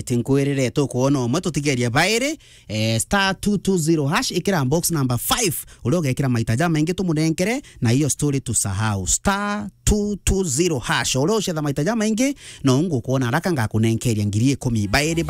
tinkwirire tukuona umwe tutigeria baire star 220 hash ikira box number 5 uloga ikira maitaja mengi tumunenkere na hiyo story tusahau star 220 hash ulo shedha maitaja mengi no ungu kuona haraka ngakunenkeria ngiri 10 baire